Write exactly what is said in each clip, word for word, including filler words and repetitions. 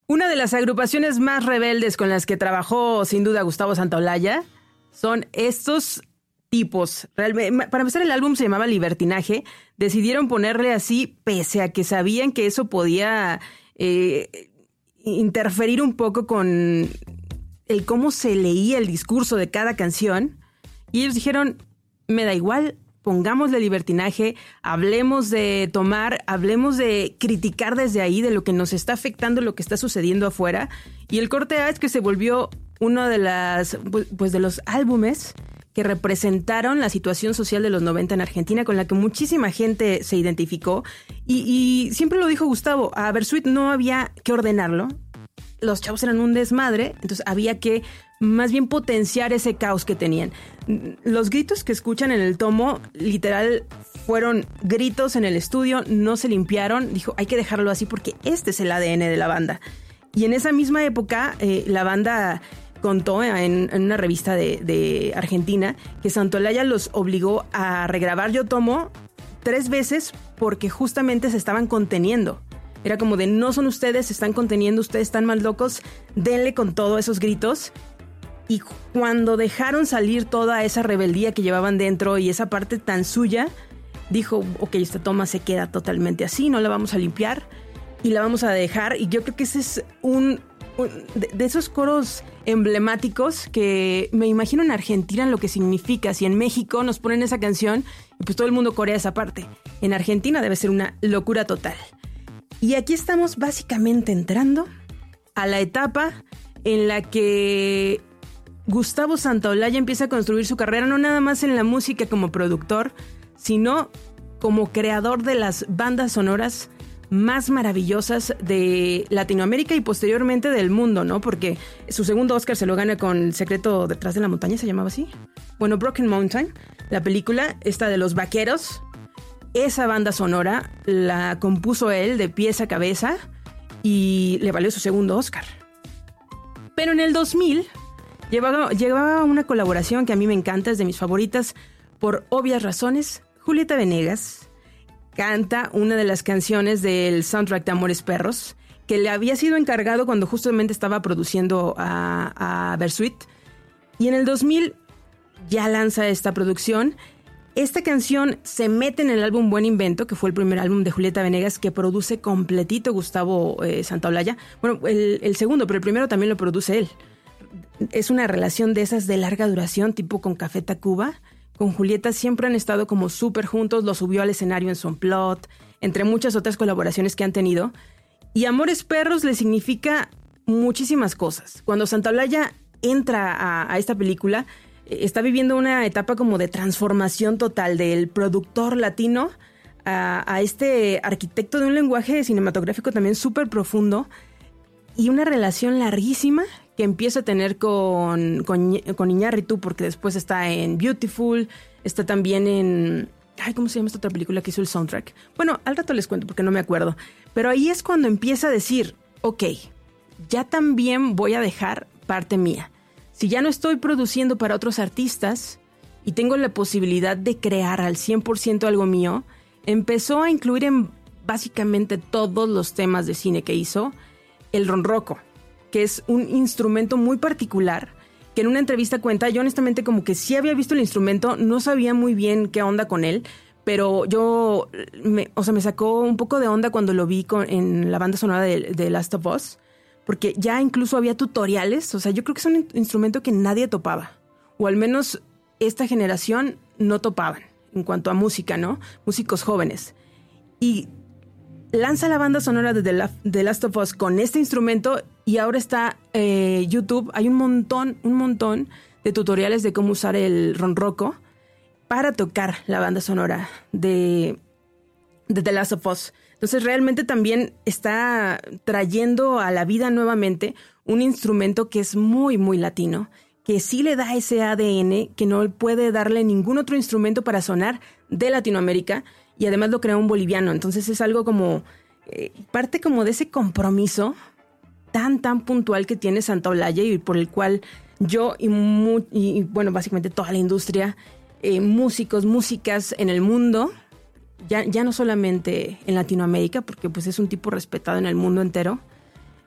Una de las agrupaciones más rebeldes con las que trabajó sin duda Gustavo Santaolalla son estos tipos. Realmente, para empezar, el álbum se llamaba Libertinaje. Decidieron ponerle así pese a que sabían que eso podía eh, interferir un poco con el cómo se leía el discurso de cada canción. Y ellos dijeron, me da igual, pongámosle libertinaje, hablemos de tomar, hablemos de criticar desde ahí, de lo que nos está afectando, lo que está sucediendo afuera. Y el corte A es que se volvió uno de las, pues de los álbumes que representaron la situación social de los noventa en Argentina, con la que muchísima gente se identificó. Y, y siempre lo dijo Gustavo, a Bersuit no había que ordenarlo. Los chavos eran un desmadre, entonces había que más bien potenciar ese caos que tenían. Los gritos que escuchan en el tomo, literal, fueron gritos en el estudio, no se limpiaron. Dijo, hay que dejarlo así porque este es el A D N de la banda. Y en esa misma época, eh, la banda contó en, en una revista de, de Argentina que Santaolalla los obligó a regrabar Yo Tomo tres veces porque justamente se estaban conteniendo. Era como de, no son ustedes, se están conteniendo, ustedes están más locos, denle con todos esos gritos. Y cuando dejaron salir toda esa rebeldía que llevaban dentro y esa parte tan suya, dijo, ok, esta toma se queda totalmente así, no la vamos a limpiar y la vamos a dejar. Y yo creo que ese es un, un de, de esos coros emblemáticos que me imagino en Argentina lo que significa. Si en México nos ponen esa canción, pues todo el mundo corea esa parte. En Argentina debe ser una locura total. Y aquí estamos básicamente entrando a la etapa en la que Gustavo Santaolalla empieza a construir su carrera no nada más en la música como productor, sino como creador de las bandas sonoras más maravillosas de Latinoamérica y posteriormente del mundo, ¿no? Porque su segundo Oscar se lo gana con El secreto detrás de la montaña, ¿se llamaba así? Bueno, Broken Mountain, la película esta de los vaqueros. Esa banda sonora la compuso él de pies a cabeza y le valió su segundo Oscar. Pero en el dos mil llevaba, llevaba una colaboración que a mí me encanta, es de mis favoritas, por obvias razones. Julieta Venegas canta una de las canciones del soundtrack de Amores Perros, que le había sido encargado cuando justamente estaba produciendo a, a Bersuit. Y en el dos mil ya lanza esta producción. Esta canción se mete en el álbum Buen Invento, que fue el primer álbum de Julieta Venegas que produce completito Gustavo eh, Santaolalla. Bueno, el, el segundo, pero el primero también lo produce él. Es una relación de esas de larga duración, tipo con Café Tacuba. Con Julieta siempre han estado como súper juntos, lo subió al escenario en Sonplot, entre muchas otras colaboraciones que han tenido. Y Amores Perros le significa muchísimas cosas. Cuando Santaolalla entra a, a esta película, está viviendo una etapa como de transformación total del productor latino a, a este arquitecto de un lenguaje cinematográfico también súper profundo y una relación larguísima que empieza a tener con, con, con Iñárritu, porque después está en Beautiful, está también en... Ay, ¿cómo se llama esta otra película que hizo el soundtrack? Bueno, al rato les cuento porque no me acuerdo. Pero ahí es cuando empieza a decir, ok, ya también voy a dejar parte mía. Si ya no estoy produciendo para otros artistas y tengo la posibilidad de crear al cien por ciento algo mío, empezó a incluir en básicamente todos los temas de cine que hizo el ronroco, que es un instrumento muy particular, que en una entrevista cuenta, yo honestamente como que sí había visto el instrumento, no sabía muy bien qué onda con él, pero yo, me, o sea, me sacó un poco de onda cuando lo vi con, en la banda sonora de, de Last of Us, porque ya incluso había tutoriales, o sea, yo creo que es un instrumento que nadie topaba, o al menos esta generación no topaban en cuanto a música, ¿no? Músicos jóvenes. Y lanza la banda sonora de The, La- The Last of Us con este instrumento y ahora está eh, YouTube, hay un montón, un montón de tutoriales de cómo usar el ronroco para tocar la banda sonora de, de The Last of Us. Entonces realmente también está trayendo a la vida nuevamente un instrumento que es muy, muy latino, que sí le da ese A D N que no puede darle ningún otro instrumento para sonar de Latinoamérica, y además lo creó un boliviano. Entonces es algo como, eh, parte como de ese compromiso tan, tan puntual que tiene Santaolalla y por el cual yo y, mu- y bueno, básicamente toda la industria, eh, músicos, músicas en el mundo, Ya, ya no solamente en Latinoamérica, porque pues es un tipo respetado en el mundo entero,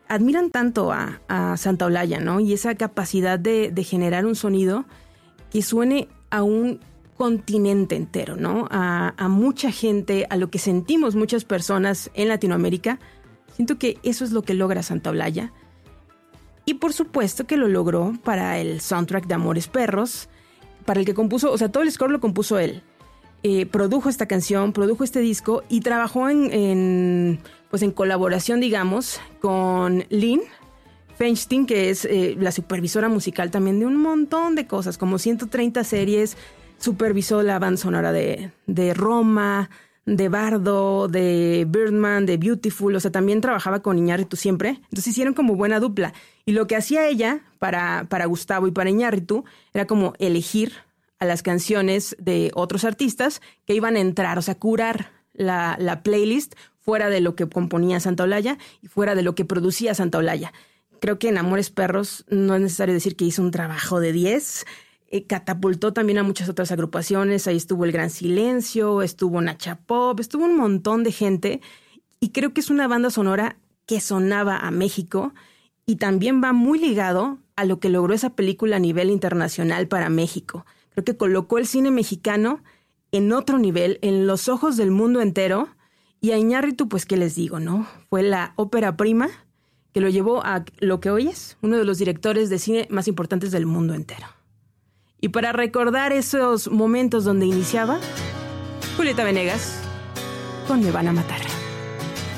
admiran tanto a, a Santaolalla, ¿no? Y esa capacidad de, de generar un sonido que suene a un continente entero, ¿no? A, a mucha gente, a lo que sentimos muchas personas en Latinoamérica. Siento que eso es lo que logra Santaolalla. Y por supuesto que lo logró para el soundtrack de Amores Perros, para el que compuso, o sea, todo el score lo compuso él. Eh, produjo esta canción, produjo este disco y trabajó en, en, pues en colaboración, digamos, con Lynn Feinstein, que es eh, la supervisora musical también de un montón de cosas, como ciento treinta series. Supervisó la banda sonora de, de Roma, de Bardo, de Birdman, de Beautiful. O sea, también trabajaba con Iñárritu siempre. Entonces hicieron como buena dupla. Y lo que hacía ella para, para Gustavo y para Iñárritu era como elegir a las canciones de otros artistas que iban a entrar, o sea, curar la, la playlist fuera de lo que componía Santaolalla y fuera de lo que producía Santaolalla. Creo que en Amores Perros no es necesario decir que hizo un trabajo de diez. Eh, catapultó también a muchas otras agrupaciones. Ahí estuvo El Gran Silencio, estuvo Nacha Pop, estuvo un montón de gente. Y creo que es una banda sonora que sonaba a México y también va muy ligado a lo que logró esa película a nivel internacional para México. Creo que colocó el cine mexicano en otro nivel, en los ojos del mundo entero. Y a Iñárritu, pues, ¿qué les digo, no? Fue la ópera prima que lo llevó a lo que hoy es uno de los directores de cine más importantes del mundo entero. Y para recordar esos momentos donde iniciaba, Julieta Venegas con Me Van a Matar.